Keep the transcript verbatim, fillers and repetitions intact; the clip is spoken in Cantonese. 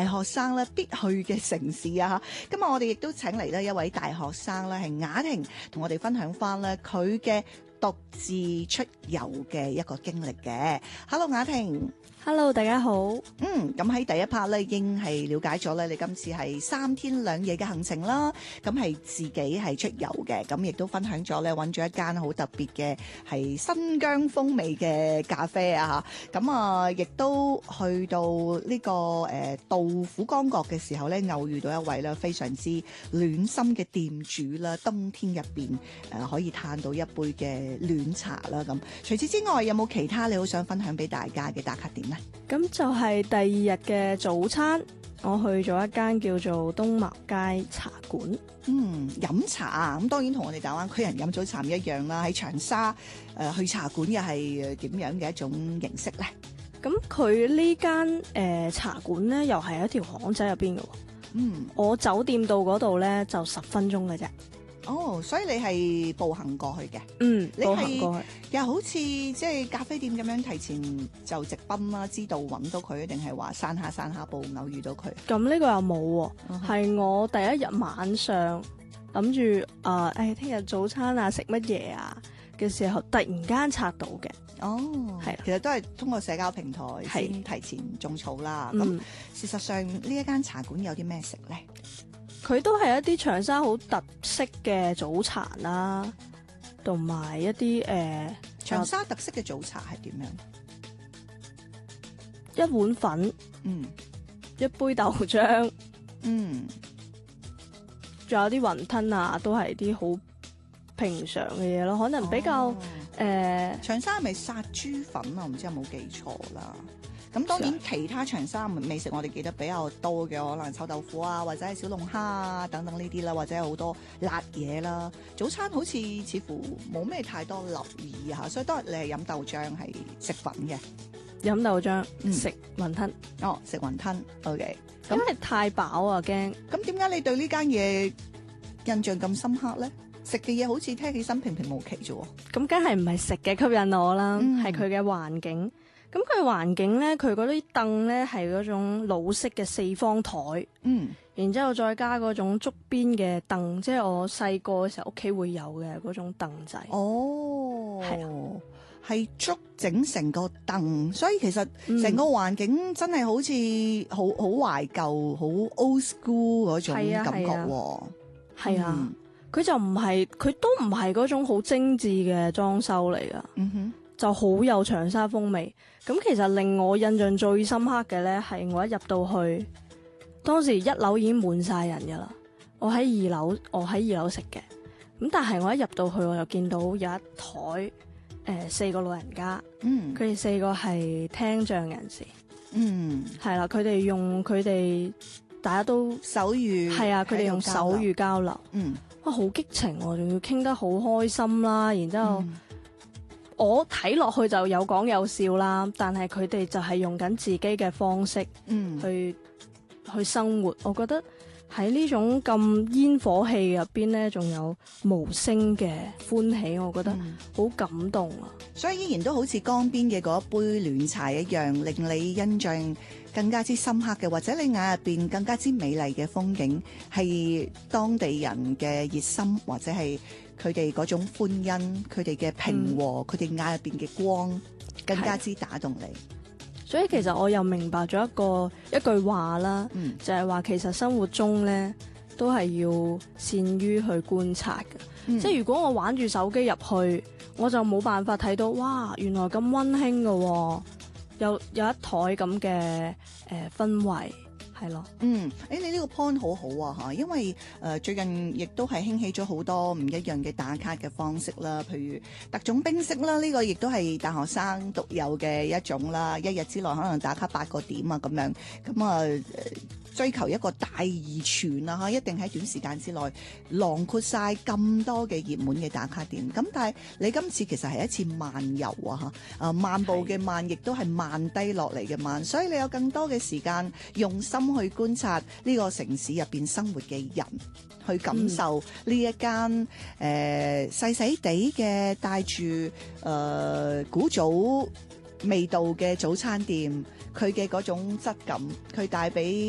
大學生咧必去嘅城市啊！今日我哋亦都請嚟咧一位大學生咧，係雅婷，同我哋分享翻咧佢嘅獨自出遊嘅一個經歷嘅。Hello， 雅婷。 Hello， 大家好。 嗯，咁喺第一 part 咧，已經係了解咗咧，你今次係三天兩夜嘅行程啦。咁係自己係出遊嘅，咁亦都分享咗咧，揾咗一間好特別嘅係新疆風味嘅咖啡啊。咁啊，亦都去到呢、這個誒、呃、杜甫江角嘅時候咧，偶遇到一位咧非常之暖心嘅店主啦。冬天入邊誒可以嘆到一杯嘅暖茶啦。咁除此之外，有冇其他你好想分享俾大家嘅打卡點？ 咁就係第二日嘅早餐，我去咗一間叫做東茅街茶館。 嗯，飲茶啊，咁當然同我哋大灣區人飲早茶唔一樣啦。喺長沙誒、呃、去茶館又係點樣嘅一種形式咧？ 咁佢呢間誒茶館咧，又係一條巷仔入邊嘅。 嗯， 我酒店到嗰度咧就十分鐘嘅啫。 哦，所以你係步行過去嘅？ 嗯， 你步行過去。 又好似即係咖啡店咁樣提前就直奔啦，知道揾到佢，定係話散下散下步偶遇到佢？ 咁呢個又冇喎，係、 嗯、 我第一日晚上諗住啊，誒聽日早餐啊食乜嘢啊嘅時候，突然間刷到嘅。 哦，係，其實都係通過社交平台先提前種草啦。咁、嗯、事實上呢一間茶館有啲咩食咧？ 佢都係一啲長沙好特色嘅早茶啦，同埋一啲誒、呃、 長沙特色嘅早茶係點樣？一碗粉， 嗯，一杯豆漿， 嗯， 仲有啲雲吞啊，都係啲好平常嘅嘢咯。可能比較誒、哦呃、 長沙係咪殺豬粉啊？唔知有冇記錯啦。咁當然其他長沙美食我哋記得比較多嘅，可能臭豆腐啊，或者係小龍蝦啊等等呢啲啦，或者係好多辣嘢啦。早餐好似似乎冇咩太多留意嚇，所以當日你係飲豆漿係食粉嘅， 飲豆漿、 嗯、食雲吞。 哦，食雲吞。OK， 咁係太飽啊，驚。 咁點解你對呢間嘢印象咁深刻咧？食嘅嘢好似聽起身平平無奇啫喎。咁梗係唔係食嘅吸引我啦，係佢嘅環境。咁佢環境咧，佢嗰啲凳咧係嗰種老式嘅四方台， 嗯，然之後再加嗰種竹邊嘅凳，即係我細個嘅時候屋企會有嘅嗰種凳仔。 哦， 係啊， 係竹整成個凳，所以其實成個環境真係好似好好懷舊、好 old school 嗰種感覺喎。 係啊，佢、嗯、就唔係，佢都唔係嗰種好精緻嘅裝修嚟噶。嗯哼。就好有長沙風味，咁其實令我印象最深刻嘅呢，係我一入到去，當時一樓已經滿晒人噶啦，我喺二樓，我喺二樓食嘅，咁但係我一入到去，我又見到有一台誒、呃、四個老人家，嗯，佢哋四個係聽障人士，嗯，係啦，佢哋用佢哋大家都手語，係啊，佢哋用手語交流，嗯，哇，好激情喎，仲要傾得好開心啦，然之後。嗯，我睇落去就有講有笑啦，但係佢哋就係用緊自己嘅方式去，嗯，去去生活。我覺得喺呢種咁煙火氣入邊咧，仲有無聲嘅歡喜，我覺得好感動啊！ 嗯，所以依然都好似江邊嘅嗰一杯暖茶一樣，令你印象更加之深刻嘅，或者你眼入邊更加之美麗嘅風景，係當地人嘅熱心，或者係佢哋嗰種歡欣，佢哋嘅平和，佢哋眼入邊嘅光，更加之打動你。 所以其實我又明白咗一個一句話啦，嗯，就係話其實生活中咧都係要善於去觀察嘅，嗯，即係如果我玩住手機入去，我就冇辦法睇到哇，原來咁溫馨嘅，有有一台咁嘅誒氛圍。係咯， 嗯，誒，你呢個 point 好好啊嚇，因為誒、呃、最近亦都係興起咗好多唔一樣嘅打卡嘅方式啦，譬如特種兵式啦，呢、這個亦都係大學生獨有嘅一種啦，一日之內可能打卡八個點啊咁樣，咁啊、呃、追求一個大而全啊嚇，一定喺短時間之內囊括晒咁多嘅熱門嘅打卡點。咁但係你今次其實係一次漫遊啊嚇，啊漫步嘅漫，亦都係慢低落嚟嘅慢，所以你有更多嘅時間用心去觀察呢個城市入邊生活嘅人，去感受呢一間誒細細地嘅帶住誒古早味道嘅早餐店，佢嘅嗰種質感，佢帶俾